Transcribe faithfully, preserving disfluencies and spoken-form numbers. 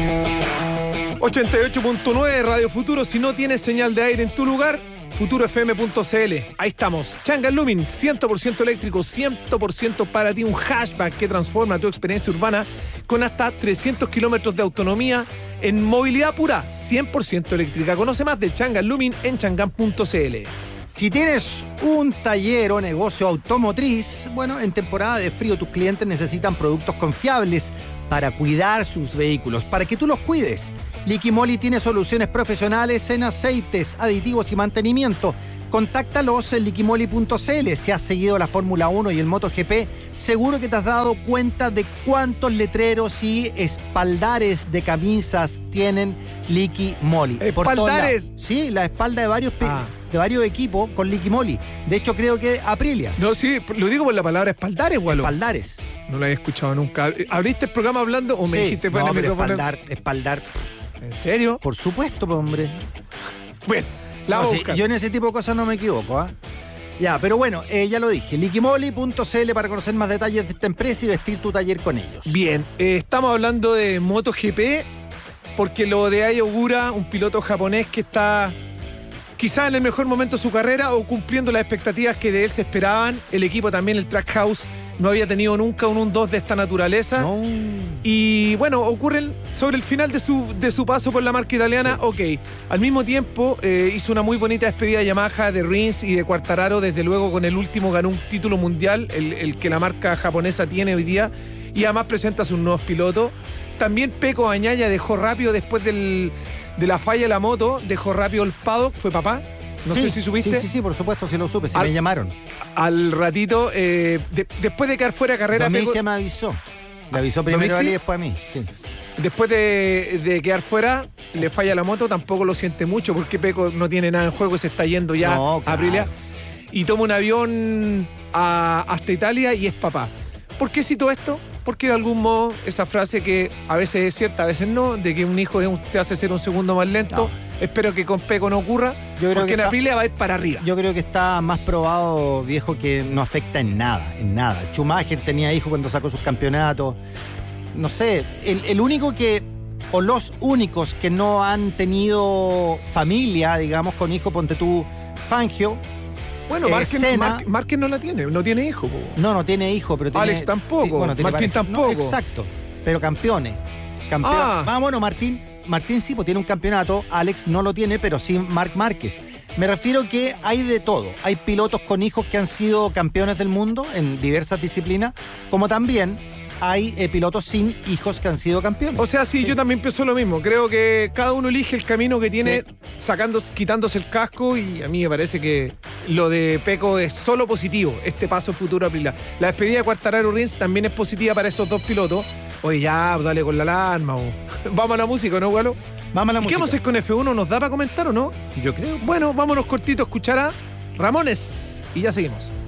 ochenta y ocho punto nueve Radio Futuro. Si no tienes señal de aire en tu lugar, futuro f m punto c l. Ahí estamos. Changan Lumin, cien por ciento eléctrico, cien por ciento para ti. Un hatchback que transforma tu experiencia urbana con hasta trescientos kilómetros de autonomía en movilidad pura, cien por ciento eléctrica. Conoce más del Changan Lumin en changan punto c l. Si tienes un taller o negocio automotriz, bueno, en temporada de frío tus clientes necesitan productos confiables para cuidar sus vehículos, para que tú los cuides. Liqui Moly tiene soluciones profesionales en aceites, aditivos y mantenimiento. Contáctalos en liqui moly punto c l. Si has seguido la Fórmula uno y el MotoGP, seguro que te has dado cuenta de cuántos letreros y espaldares de camisas tienen Liqui Moly. ¿Espaldares? Sí, la espalda de varios, ah. de varios equipos con Liqui Moly. De hecho, creo que Aprilia. No, sí, lo digo por la palabra espaldares, Gualo. Espaldares. No lo había escuchado nunca. ¿Abriste el programa hablando o me sí, dijiste no, el pero micrófono? espaldar, espaldar. ¿En serio? Por supuesto, hombre. Bueno, la no, voy a sí, buscar. yo en ese tipo de cosas no me equivoco, ¿ah? ¿eh? Ya, pero bueno, eh, ya lo dije, liqui moly punto c l para conocer más detalles de esta empresa y vestir tu taller con ellos. Bien, eh, estamos hablando de MotoGP porque lo de Ai Ogura, un piloto japonés que está quizás en el mejor momento de su carrera o cumpliendo las expectativas que de él se esperaban. El equipo también, el Trackhouse, no había tenido nunca un uno dos de esta naturaleza. No. Y bueno, ocurren sobre el final de su, de su paso por la marca italiana, sí. Ok. Al mismo tiempo, eh, hizo una muy bonita despedida de Yamaha, de Rins y de Quartararo. Desde luego, con el último ganó un título mundial, el, el que la marca japonesa tiene hoy día. Y además presenta a sus nuevos pilotos. También Pecco Bagnaia dejó rápido después del, de la falla de la moto, dejó rápido el paddock, fue papá. No sí, sé si supiste. Sí, sí, sí, por supuesto, sí lo supe, sí al, me llamaron. Al ratito, eh, de, después de quedar fuera de carrera... Domicia Pecco, me avisó. Le avisó primero a él y después a mí, sí. Después de, de quedar fuera, le falla la moto, tampoco lo siente mucho porque Pecco no tiene nada en juego y se está yendo ya no, a claro. Aprilia. Y toma un avión a, hasta Italia y es papá. ¿Por qué cito esto? Porque de algún modo esa frase que a veces es cierta, a veces no, de que un hijo te hace ser un segundo más lento, no. Espero que con Pecco no ocurra, yo creo porque que en está, Aprilia va a ir para arriba. Yo creo que está más probado, viejo, que no afecta en nada, en nada. Schumacher tenía hijos cuando sacó sus campeonatos. No sé, el, el único que, o los únicos que no han tenido familia, digamos, con hijo, ponte tú, Fangio. Bueno, Márquez eh, Mar, Mar, no la tiene, no tiene hijo. Po. No, no tiene hijo, pero tiene... Alex tampoco, bueno, tiene Martín pareja. tampoco. No, exacto, pero campeones. Campeón. Ah. ah, bueno, Martín, Martín sí, pues tiene un campeonato, Alex no lo tiene, pero sí Marc Márquez. Me refiero que hay de todo. Hay pilotos con hijos que han sido campeones del mundo en diversas disciplinas, como también hay eh, pilotos sin hijos que han sido campeones. O sea, sí, sí, yo también pienso lo mismo. Creo que cada uno elige el camino que tiene, sí. sacando, quitándose el casco, y a mí me parece que lo de Pecco es solo positivo, este paso futuro a Aprilia. La despedida de Quartararo Rins también es positiva para esos dos pilotos. Oye, ya, dale con la alarma. O... Vamos a la música, ¿no, Gualo? Vamos a la ¿Y música. qué vamos a hacer con F uno? ¿Nos da para comentar o no? Yo creo. Bueno, vámonos cortito a escuchar a Ramones y ya seguimos.